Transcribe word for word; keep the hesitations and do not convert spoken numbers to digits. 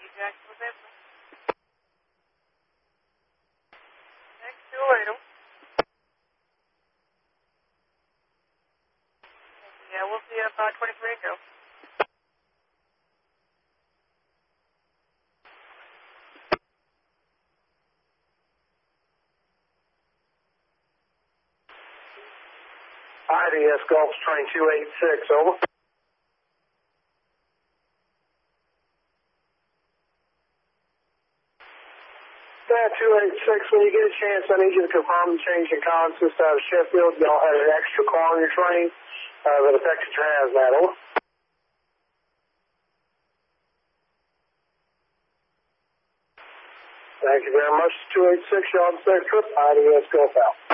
Jacksonville Vessel. Next to Laredo. Yeah, we'll see you at five twenty-three and go. I D S Gulf Train two eight six, over. Yeah, two eight six, when you get a chance, I need you to confirm the change in consist out of Sheffield. Y'all had an extra car on your train uh, that affected your hazmat, over. Thank you very much. two eight six, y'all have a safe trip. I D S Gulf out.